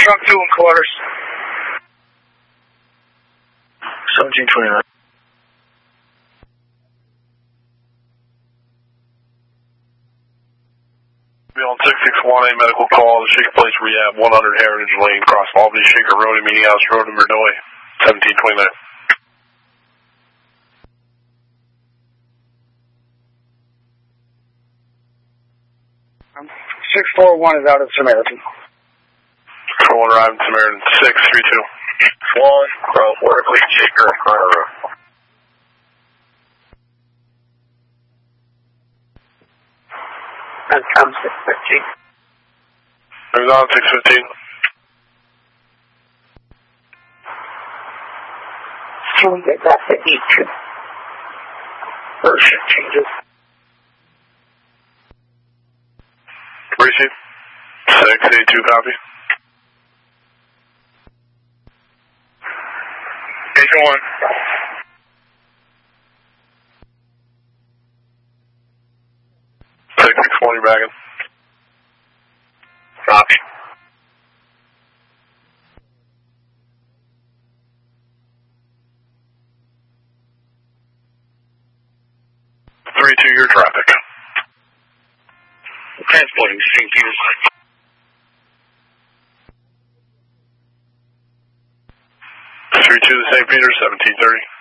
Trunk 2 in quarters. 1729. On 661, a medical call, the Shaker Place Rehab, 100 Heritage Lane, across Albany, Shaker Road, and Meeting House Road in Vernoy, 1729. 641 is out of Samaritan. 4-1 arrived in Samaritan, 632. Swan, Cross Workley, Shaker, Carter Road. And come 615. There's on 615. Can we get that to each version changes? Receive. 682 copy. Agent 1. Take 620 bagging. Copy. Your traffic. Transporting St. Peter's. 32 to St. Peter's, 1730.